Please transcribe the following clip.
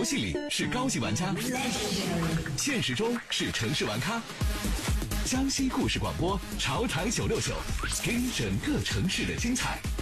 戏里是高级玩家，现实中是城市玩咖。江西故事广播，潮台969，给你整个城市的精彩。